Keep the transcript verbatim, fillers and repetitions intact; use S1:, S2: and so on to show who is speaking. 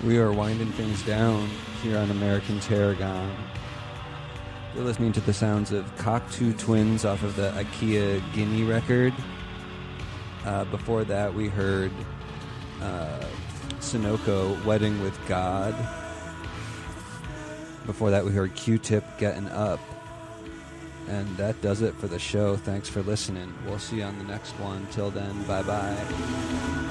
S1: We are winding things down here on American Tarragon. You're listening to the sounds of Cocteau Twins off of the IKEA Guinea record. Uh, before that, we heard uh, Sunoco, Wedding with God. Before that, we heard Q-Tip, Getting Up. And that does it for the show. Thanks for listening. We'll see you on the next one. Till then, bye-bye.